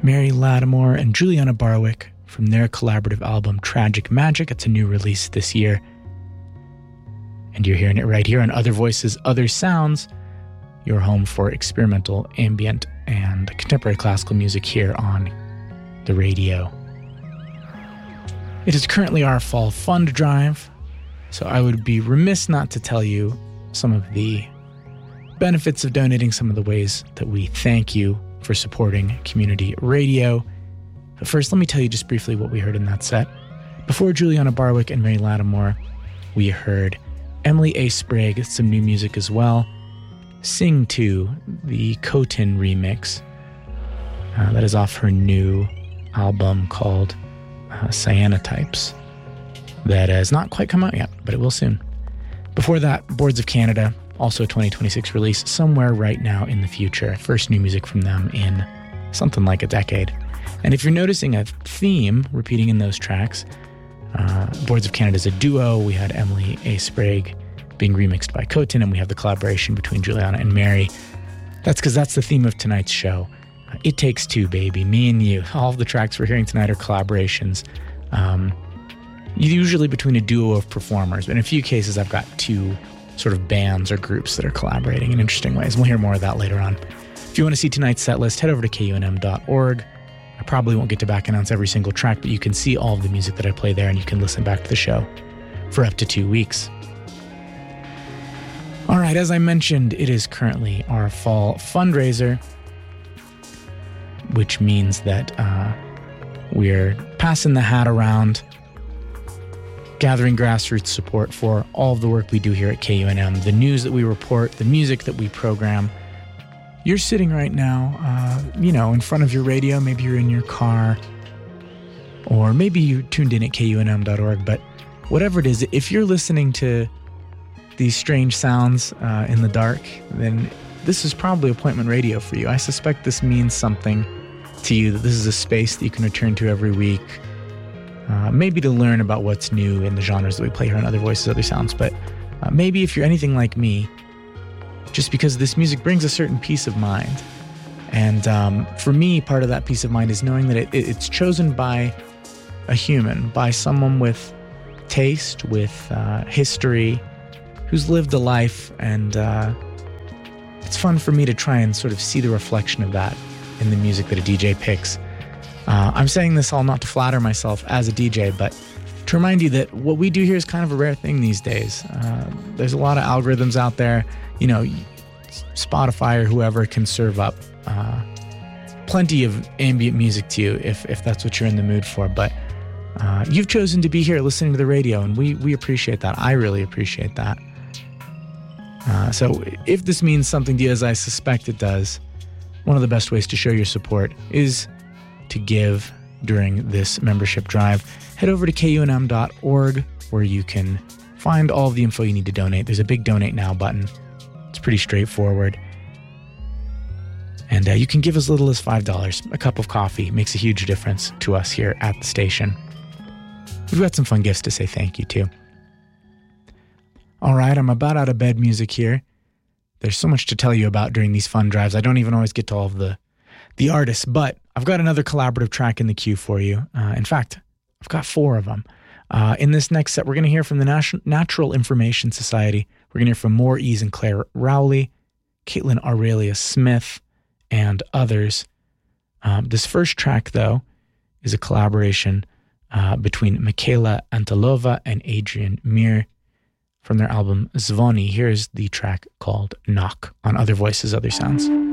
Mary Lattimore and Juliana Barwick from their collaborative album Tragic Magic. It's a new release this year. And you're hearing it right here on Other Voices, Other Sounds, your home for experimental, ambient, and contemporary classical music here on the radio. It is currently our fall fund drive, so I would be remiss not to tell you some of the benefits of donating, some of the ways that we thank you for supporting community radio. But first, let me tell you just briefly what we heard in that set. Before Juliana Barwick and Mary Lattimore, we heard Emily A. Sprague, some new music as well. Sing 2, the Cotin remix. That is off her new album called Cyanotypes. That has not quite come out yet, but it will soon. Before that, Boards of Canada, also a 2026 release, Somewhere Right Now in the Future. First new music from them in something like a decade. And if you're noticing a theme repeating in those tracks, Boards of Canada is a duo. We had Emily A. Sprague being remixed by Cotin, and we have the collaboration between Juliana and Mary. That's because that's the theme of tonight's show. It Takes Two, baby, me and you. All of the tracks we're hearing tonight are collaborations, usually between a duo of performers. But in a few cases, I've got two sort of bands or groups that are collaborating in interesting ways. We'll hear more of that later on. If you want to see tonight's set list, head over to kunm.org. I probably won't get to back announce every single track, but you can see all of the music that I play there, and you can listen back to the show for up to 2 weeks. All right, as I mentioned, it is currently our fall fundraiser, which means that we're passing the hat around, gathering grassroots support for all of the work we do here at KUNM, the news that we report, the music that we program. You're sitting right now, in front of your radio. Maybe you're in your car, or maybe you tuned in at kunm.org. But whatever it is, if you're listening to these strange sounds in the dark, then this is probably appointment radio for you. I suspect this means something to you, that this is a space that you can return to every week, maybe to learn about what's new in the genres that we play here on Other Voices, Other Sounds. But maybe if you're anything like me, just because this music brings a certain peace of mind. And for me, part of that peace of mind is knowing that it's chosen by a human, by someone with taste, with history, who's lived a life. And it's fun for me to try and sort of see the reflection of that in the music that a DJ picks. I'm saying this all not to flatter myself as a DJ, but to remind you that what we do here is kind of a rare thing these days. There's a lot of algorithms out there. Spotify or whoever can serve up plenty of ambient music to you if that's what you're in the mood for. But you've chosen to be here listening to the radio, and we appreciate that. I really appreciate that. So if this means something to you, as I suspect it does, one of the best ways to show your support is to give during this membership drive. Head over to kunm.org, where you can find all of the info you need to donate. There's a big Donate Now button. It's pretty straightforward. And you can give as little as $5. A cup of coffee makes a huge difference to us here at the station. We've got some fun gifts to say thank you to. All right, I'm about out of bed music here. There's so much to tell you about during these fun drives. I don't even always get to all of the artists, but I've got another collaborative track in the queue for you. In fact, I've got 4 of them. In this next set, we're going to hear from the Natural Information Society. We're going to hear from Moore-Ease and Claire Rowley, Caitlin Aurelia Smith, and others. This first track, though, is a collaboration between Michaela Antalova and Adrian Mir from their album Zvoni. Here's the track called Knock on Other Voices, Other Sounds.